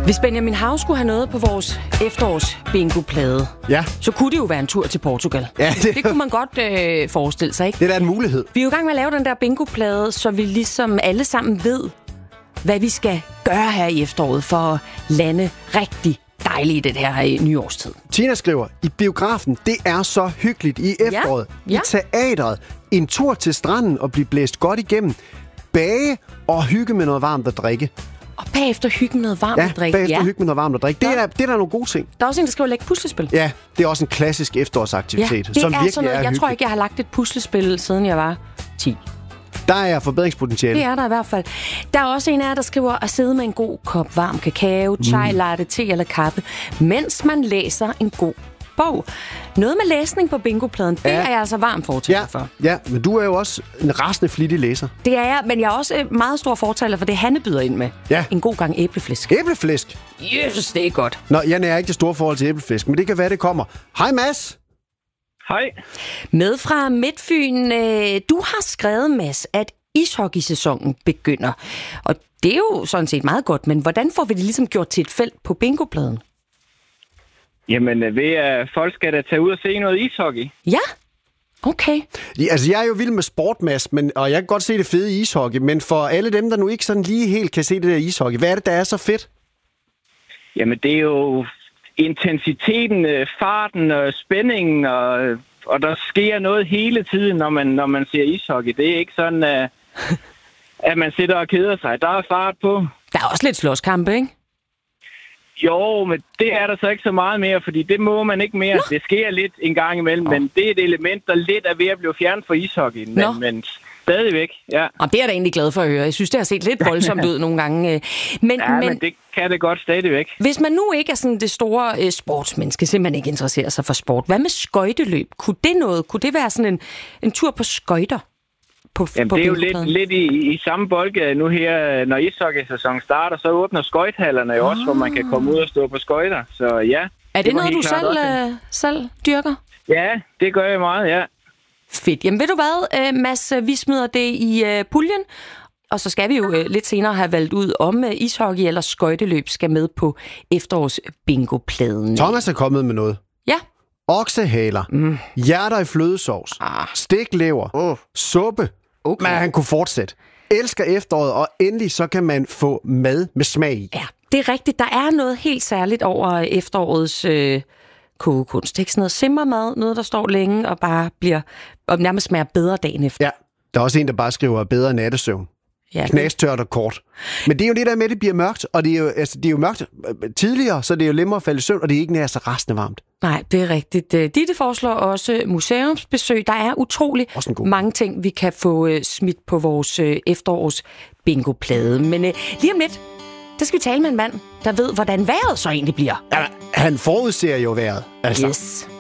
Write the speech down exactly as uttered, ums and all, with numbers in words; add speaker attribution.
Speaker 1: Hvis Benjamin Hav skulle have noget på vores efterårs bingo-plade,
Speaker 2: ja.
Speaker 1: så kunne det jo være en tur til Portugal.
Speaker 2: Ja, det...
Speaker 1: det kunne man godt øh, forestille sig, ikke?
Speaker 2: Det er da en mulighed.
Speaker 1: Vi er jo i gang med at lave den der bingo-plade, så vi ligesom alle sammen ved, hvad vi skal gøre her i efteråret for at lande rigtig dejligt i det her i nyårstid.
Speaker 2: Tina skriver, i biografen, det er så hyggeligt i efteråret.
Speaker 1: Ja. Ja.
Speaker 2: I teatret, en tur til stranden og blive blæst godt igennem. Bage og hygge med noget varmt at drikke.
Speaker 1: Og bagefter hygge med noget varmt
Speaker 2: ja,
Speaker 1: at drikke.
Speaker 2: Bagefter
Speaker 1: ja,
Speaker 2: hygge med noget varmt at drikke. Det er, der, det er der nogle gode ting.
Speaker 1: Der er også en, der skriver at lægge puslespil.
Speaker 2: Ja, det er også en klassisk efterårsaktivitet,
Speaker 1: ja, det
Speaker 2: som
Speaker 1: er
Speaker 2: virkelig
Speaker 1: sådan noget,
Speaker 2: er
Speaker 1: jeg
Speaker 2: hyggeligt.
Speaker 1: tror ikke, jeg har lagt et puslespil, siden jeg var ti.
Speaker 2: Der er forbedringspotentiale.
Speaker 1: Det er der i hvert fald. Der er også en af jer, der skriver at sidde med en god kop varm kakao, chai, mm. latte, te eller kaffe, mens man læser en god bog. Noget med læsning på bingopladen, det ja. er jeg altså varmt fortaler
Speaker 2: ja.
Speaker 1: for.
Speaker 2: Ja, men du er jo også en rasende flittig læser.
Speaker 1: Det er jeg, men jeg er også meget stor fortaler for det, Hanne byder ind med.
Speaker 2: Ja.
Speaker 1: En god gang æbleflæsk.
Speaker 2: Æbleflæsk?
Speaker 1: Jesus, det er godt.
Speaker 2: Nå, jeg er ikke det store forhold til æbleflæsk, men det kan være, det kommer. Hej Mads!
Speaker 3: Hej.
Speaker 1: Med fra Midtfyn. Øh, du har skrevet, Mads, at ishockeysæsonen begynder. Og det er jo sådan set meget godt, men hvordan får vi det ligesom gjort til et felt på bingopladen?
Speaker 3: Jamen, ved at folk skal da tage ud og se noget ishockey.
Speaker 1: Ja, okay.
Speaker 2: Ja, altså, jeg er jo vild med sport, Mads, men, og jeg kan godt se det fede i ishockey, men for alle dem, der nu ikke sådan lige helt kan se det der ishockey, hvad er det, der er så fedt?
Speaker 3: Jamen, det er jo intensiteten, farten og spændingen, og, og der sker noget hele tiden, når man, når man ser ishockey. Det er ikke sådan, at, at man sidder og keder sig. Der er fart på.
Speaker 1: Der er også lidt slåskampe, ikke?
Speaker 3: Jo, men det er der så ikke så meget mere, fordi det må man ikke mere. Nå. Det sker lidt en gang imellem, Nå. men det er et element, der lidt er ved at blive fjernet fra ishockey. Men, men stadigvæk, ja.
Speaker 1: Og det er jeg da egentlig glad for at høre. Jeg synes, det har set lidt voldsomt ud nogle gange. Men,
Speaker 3: ja, men,
Speaker 1: men
Speaker 3: det kan det godt stadigvæk.
Speaker 1: Hvis man nu ikke er sådan det store øh, sportsmenneske, simpelthen ikke interesserer sig for sport, hvad med skøjteløb? Kunne det noget? Kunne det være sådan en, en tur på skøjter? På,
Speaker 3: Jamen,
Speaker 1: på
Speaker 3: det er jo lidt, lidt i, i samme boldgade nu her, når ishockeysæsonen starter, så åbner skøjthallerne jo ah. også, hvor man kan komme ud og stå på skøjter. Så ja.
Speaker 1: Er det, det noget, du selv, øh, selv dyrker?
Speaker 3: Ja, det gør jeg meget, ja.
Speaker 1: Fedt. Jamen ved du hvad, Mads, vi smider det i uh, puljen, og så skal vi jo uh, lidt senere have valgt ud, om uh, ishockey eller skøjteløb skal med på efterårs bingopladen.
Speaker 2: Thomas er kommet med noget.
Speaker 1: Ja.
Speaker 2: Oksehaler, mm. hjerter i flødesovs, ah. stiklever, oh. suppe. Okay. Men han kunne fortsætte. Elsker efteråret, og endelig så kan man få mad med smag i.
Speaker 1: Ja, det er rigtigt. Der er noget helt særligt over efterårets øh, kogekunst. Det er ikke sådan noget simmermad, noget der står længe og bare bliver, og nærmest smager bedre dagen efter.
Speaker 2: Ja, der er også en, der bare skriver bedre nattesøvn. Ja, knastørt og kort. Men det er jo det der med, at det bliver mørkt, og det er jo, altså, det er jo mørkt tidligere, så det er jo nemmere at falde i søvn, og det er ikke nær så rasende varmt.
Speaker 1: Nej, det er rigtigt. Ditte foreslår også museumsbesøg. Der er utrolig mange ting, vi kan få uh, smidt på vores uh, efterårs bingoplade. Men uh, lige om lidt, der skal vi tale med en mand, der ved, hvordan vejret så egentlig bliver.
Speaker 2: Ja, han forudser jo vejret. Altså.
Speaker 1: Yes.